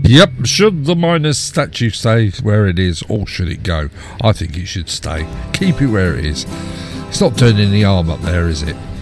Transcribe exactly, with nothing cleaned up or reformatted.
Yep, should the miners' statue stay where it is, or should it go? I think it should stay. Keep it where it is. It's not doing any harm up there, is it?